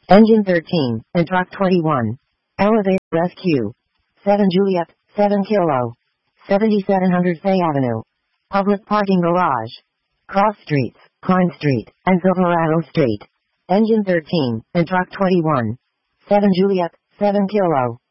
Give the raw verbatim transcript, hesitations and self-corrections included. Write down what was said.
Engine thirteen, and truck twenty-one. Elevator rescue. seven Juliet, seven Kilo. seventy-seven hundred Fay Avenue. Public parking garage. Cross streets, Klein Street, and Silverado Street. Engine thirteen, and truck twenty-one. seven Juliet, seven Kilo.